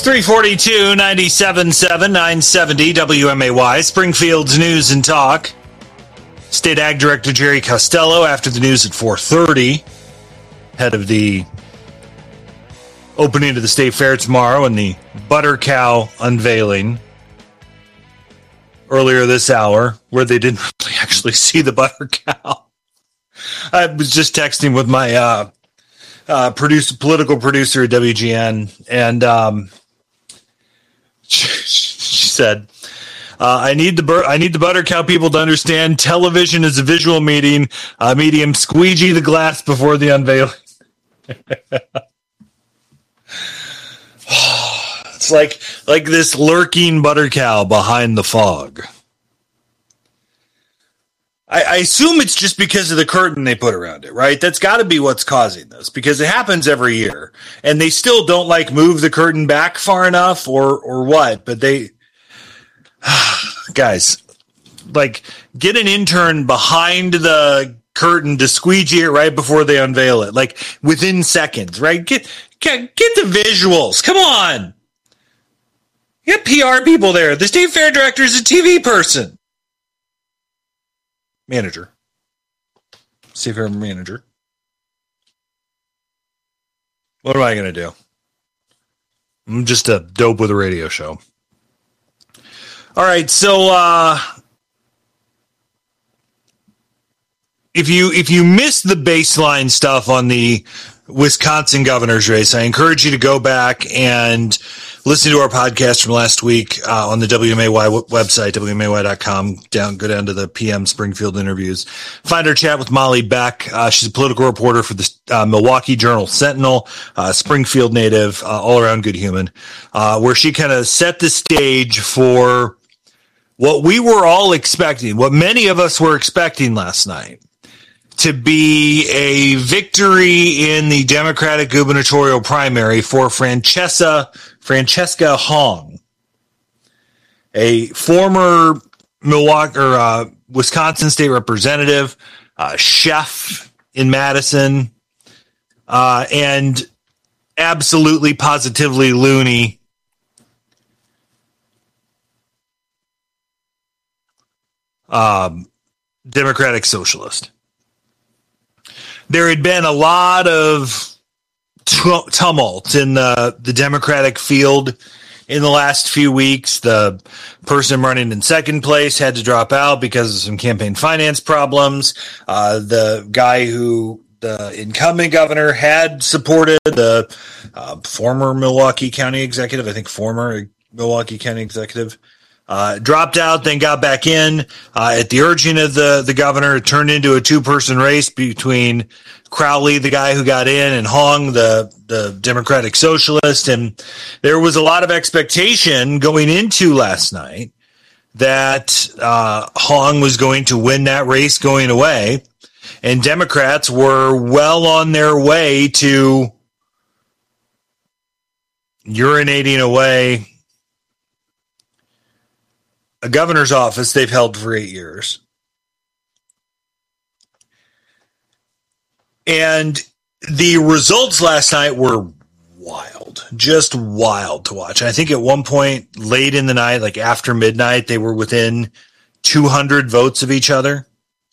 342 97.7 970 WMAY, Springfield's News and Talk. State Ag Director Jerry Costello after the news at 4:30, ahead of the opening of the State Fair tomorrow and the butter cow unveiling earlier this hour, where they didn't really actually see the butter cow. I was just texting with my political producer at WGN, and she said, I need the butter cow people to understand television is a visual medium. Squeegee the glass before the unveiling. It's like this lurking butter cow behind the fog. I assume it's just because of the curtain they put around it, right? That's got to be what's causing this, because it happens every year, and they still don't move the curtain back far enough, or what? But they, guys, get an intern behind the curtain to squeegee it right before they unveil it, within seconds, right? Get the visuals. Come on, you got PR people there. The State Fair director is a TV person. Manager. State Fair manager. What am I going to do? I'm just a dope with a radio show. All right, so if you missed the baseline stuff on the Wisconsin governor's race, I encourage you to go back and listen to our podcast from last week on the WMAY website, WMAY.com. Go down to the PM Springfield interviews. Find our chat with Molly Beck. She's a political reporter for the Milwaukee Journal-Sentinel, Springfield native, all-around good human, where she kind of set the stage for what we were all expecting, what many of us were expecting last night, to be a victory in the Democratic gubernatorial primary for Francesca Hong, a former Wisconsin state representative, chef in Madison, and absolutely positively loony Democratic socialist. There had been a lot of tumult in the Democratic field in the last few weeks. The person running in second place had to drop out because of some campaign finance problems. The guy who the incumbent governor had supported, the former Milwaukee County executive, dropped out, then got back in at the urging of the governor. It turned into a two-person race between Crowley, the guy who got in, and Hong, the Democratic socialist. And there was a lot of expectation going into last night that Hong was going to win that race going away. And Democrats were well on their way to urinating away a governor's office they've held for 8 years. And the results last night were wild, just wild to watch. I think at one point late in the night, after midnight, they were within 200 votes of each other.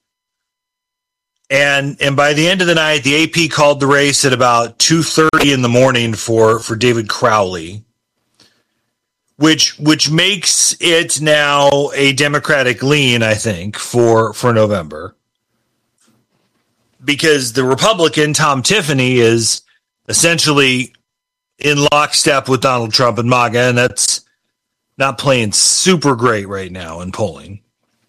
And by the end of the night, the AP called the race at about 2:30 in the morning for David Crowley, which makes it now a Democratic lean, I think, for November. Because the Republican, Tom Tiffany, is essentially in lockstep with Donald Trump and MAGA, and that's not playing super great right now in polling.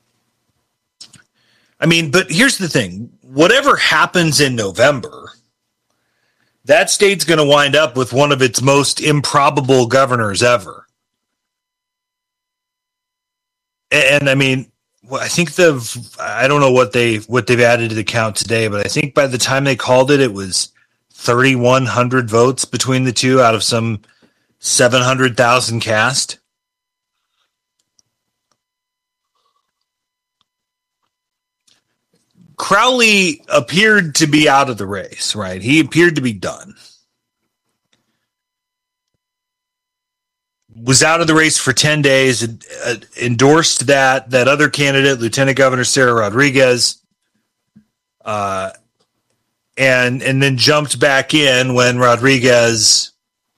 I mean, but here's the thing. Whatever happens in November, that state's going to wind up with one of its most improbable governors ever. And I mean, I think I don't know what they've added to the count today, but I think by the time they called it, it was 3,100 votes between the two out of some 700,000 cast. Crowley appeared to be out of the race, right? He appeared to be done. was out of the race for 10 days, endorsed that other candidate, Lieutenant Governor Sarah Rodriguez, and then jumped back in when Rodriguez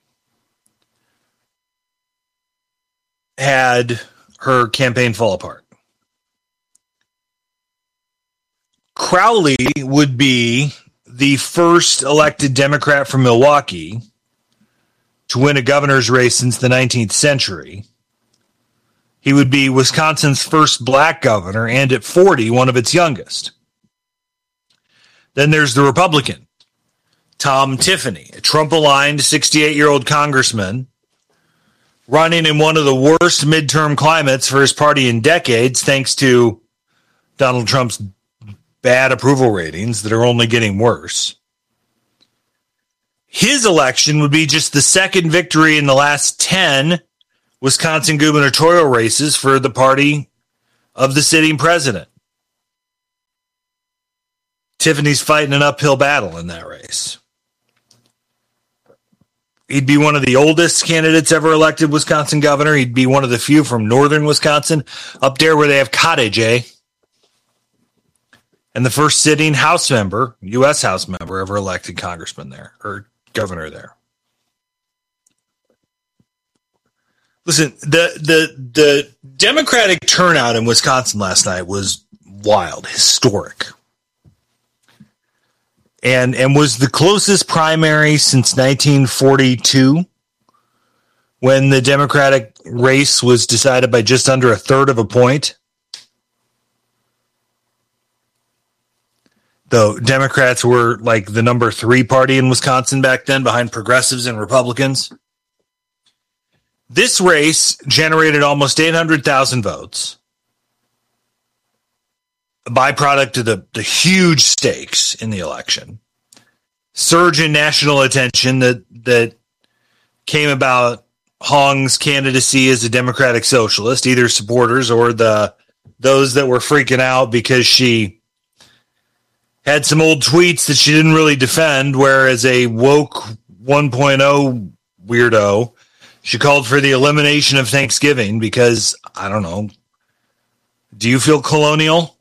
had her campaign fall apart. Crowley would be the first elected Democrat from Milwaukee to win a governor's race since the 19th century. He would be Wisconsin's first black governor, and at 40, one of its youngest. Then there's the Republican, Tom Tiffany, a Trump-aligned 68-year-old congressman running in one of the worst midterm climates for his party in decades, thanks to Donald Trump's bad approval ratings that are only getting worse. His election would be just the second victory in the last 10 Wisconsin gubernatorial races for the party of the sitting president. Tiffany's fighting an uphill battle in that race. He'd be one of the oldest candidates ever elected Wisconsin governor. He'd be one of the few from northern Wisconsin, up there where they have cottage, eh? And the first sitting House member, U.S. House member, ever elected congressman there, or governor there. Listen, the Democratic turnout in Wisconsin last night was wild, historic. And was the closest primary since 1942, when the Democratic race was decided by just under a third of a point. Though Democrats were like the number 3 party in Wisconsin back then, behind progressives and Republicans. This race generated almost 800,000 votes. A byproduct of the huge stakes in the election. Surge in national attention that came about Hong's candidacy as a Democratic Socialist, either supporters or those that were freaking out because she had some old tweets that she didn't really defend, whereas a woke 1.0 weirdo, she called for the elimination of Thanksgiving because, I don't know, do you feel colonial?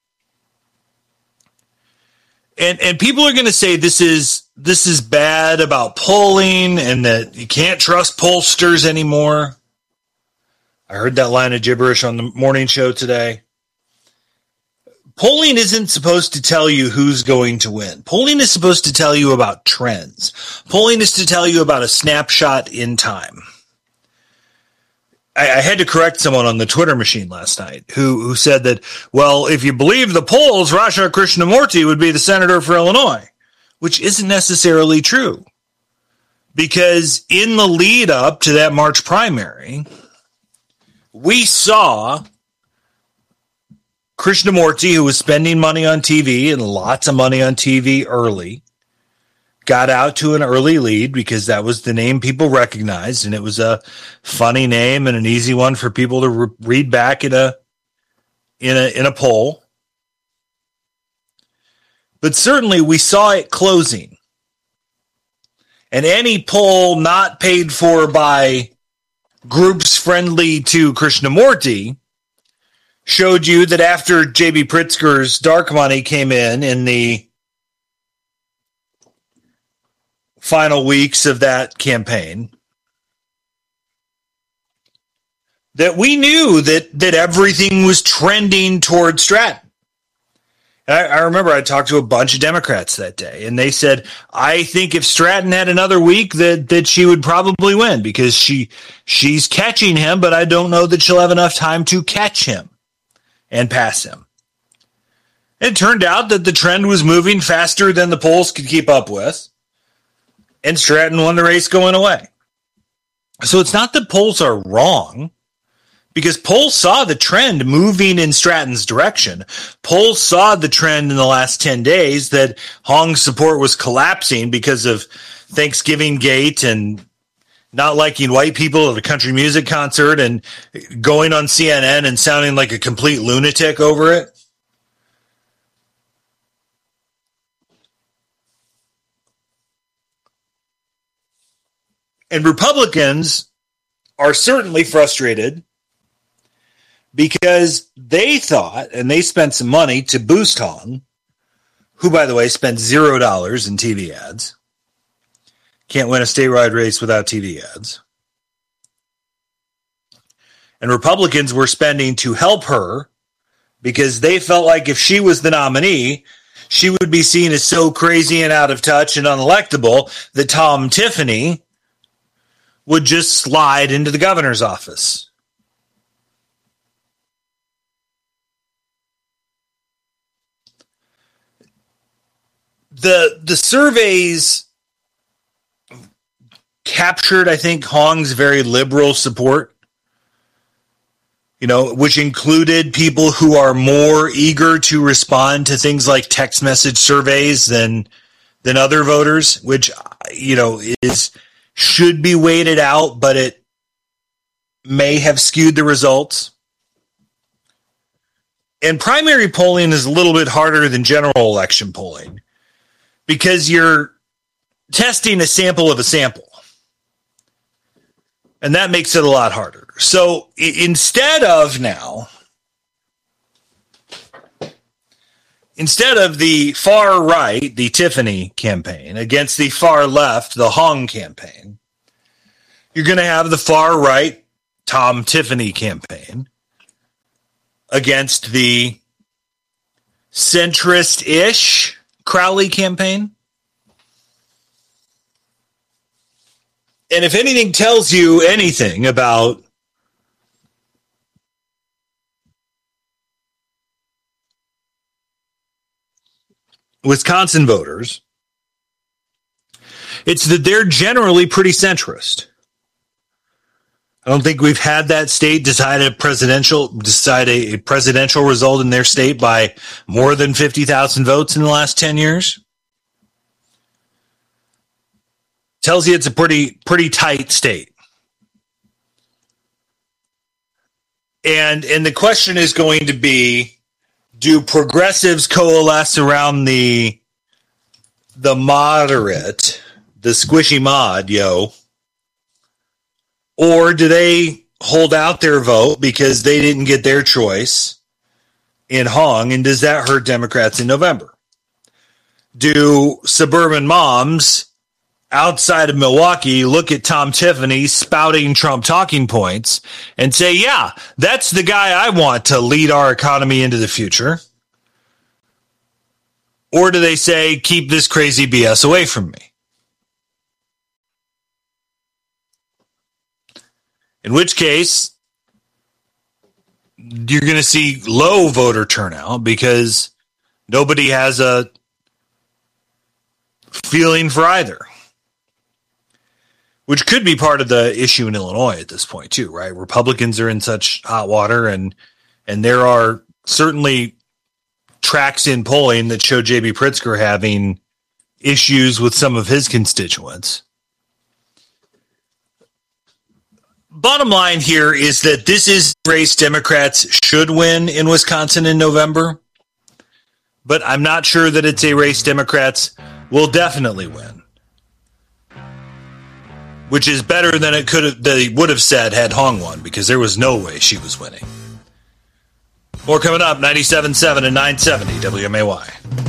And people are going to say this is bad about polling and that you can't trust pollsters anymore. I heard that line of gibberish on the morning show today. Polling isn't supposed to tell you who's going to win. Polling is supposed to tell you about trends. Polling is to tell you about a snapshot in time. I had to correct someone on the Twitter machine last night who said that, well, if you believe the polls, Rasha Krishnamurti would be the senator for Illinois, which isn't necessarily true. Because in the lead up to that March primary, we saw Krishnamurti, who was spending money on TV and lots of money on TV early, got out to an early lead because that was the name people recognized, and it was a funny name and an easy one for people to read back in a poll. But certainly we saw it closing. And any poll not paid for by groups friendly to Krishnamurti showed you that after J.B. Pritzker's dark money came in the final weeks of that campaign, that we knew that everything was trending toward Stratton. And I remember I talked to a bunch of Democrats that day, and they said, I think if Stratton had another week that she would probably win because she's catching him, but I don't know that she'll have enough time to catch him and pass him. It turned out that the trend was moving faster than the polls could keep up with, and Stratton won the race going away. So it's not that polls are wrong, because polls saw the trend moving in Stratton's direction. Polls saw the trend in the last 10 days that Hong's support was collapsing because of Thanksgiving Gate and not liking white people at a country music concert and going on CNN and sounding like a complete lunatic over it. And Republicans are certainly frustrated because they thought, and they spent some money to boost Hong, who, by the way, spent $0 in TV ads. Can't win a statewide race without TV ads. And Republicans were spending to help her because they felt like if she was the nominee, she would be seen as so crazy and out of touch and unelectable that Tom Tiffany would just slide into the governor's office. The surveys captured, I think, Hong's very liberal support, which included people who are more eager to respond to things like text message surveys than other voters, which, should be weighted out, but it may have skewed the results. And primary polling is a little bit harder than general election polling because you're testing a sample of a sample. And that makes it a lot harder. So instead of the far right, the Tiffany campaign, against the far left, the Hong campaign, you're going to have the far right Tom Tiffany campaign against the centrist-ish Crowley campaign. And if anything tells you anything about Wisconsin voters, it's that they're generally pretty centrist. I don't think we've had that state decide a presidential result in their state by more than 50,000 votes in the last 10 years. Tells you it's a pretty tight state. And the question is going to be, do progressives coalesce around the moderate, the squishy mod, or do they hold out their vote because they didn't get their choice in Hong, and does that hurt Democrats in November? Do suburban moms outside of Milwaukee look at Tom Tiffany spouting Trump talking points and say, yeah, that's the guy I want to lead our economy into the future? Or do they say, keep this crazy BS away from me? In which case, you're going to see low voter turnout because nobody has a feeling for either. Which could be part of the issue in Illinois at this point too, right? Republicans are in such hot water, and there are certainly tracks in polling that show J.B. Pritzker having issues with some of his constituents. Bottom line here is that this is a race Democrats should win in Wisconsin in November, but I'm not sure that it's a race Democrats will definitely win, which is better than they would have said had Hong won, because there was no way she was winning. More coming up, 97.7 and 970 WMAY.